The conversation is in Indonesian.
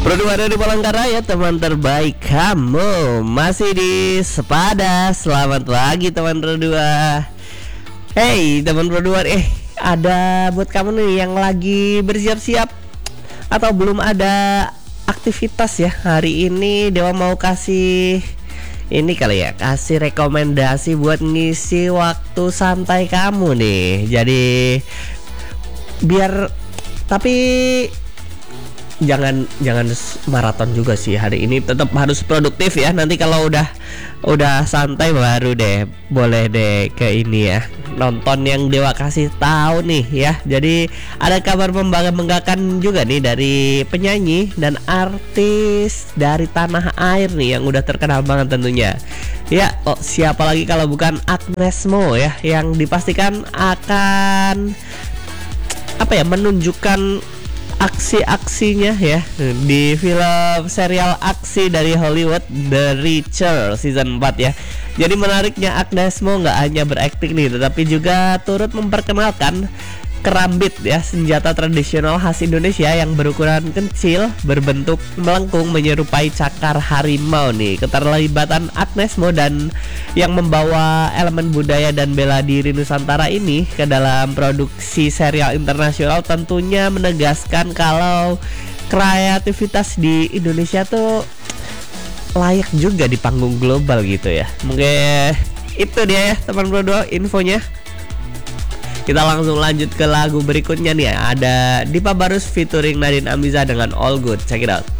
Berdua di Palangkaraya, teman terbaik kamu masih di Sepada. Selamat pagi teman berdua. Hey teman berdua, ada buat kamu nih yang lagi bersiap-siap atau belum ada aktivitas ya hari ini. Dewa mau kasih ini kali ya, kasih rekomendasi buat ngisi waktu santai kamu nih. Jadi biar tapi jangan maraton juga sih hari ini, tetap harus produktif ya. Nanti kalau udah santai baru deh boleh deh ke ini ya, nonton yang Dewa kasih tahu nih ya. Jadi ada kabar membanggakan juga nih dari penyanyi dan artis dari tanah air nih yang udah terkenal banget tentunya. Ya, siapa lagi kalau bukan Agnes Mo ya, yang dipastikan akan menunjukkan aksi-aksinya ya di film serial aksi dari Hollywood The Reacher season 4 ya. Jadi menariknya Agnes Mo nggak hanya berakting nih, tetapi juga turut memperkenalkan kerambit ya, senjata tradisional khas Indonesia yang berukuran kecil, berbentuk melengkung menyerupai cakar harimau nih. Keterlibatan Agnes Mo dan yang membawa elemen budaya dan bela diri Nusantara ini ke dalam produksi serial internasional tentunya menegaskan kalau kreativitas di Indonesia tuh layak juga di panggung global gitu ya. Mungkin itu dia ya teman berdua infonya. Kita langsung lanjut ke lagu berikutnya nih ya. Ada Dipa Barus featuring Nadine Amiza dengan All Good. Check it out.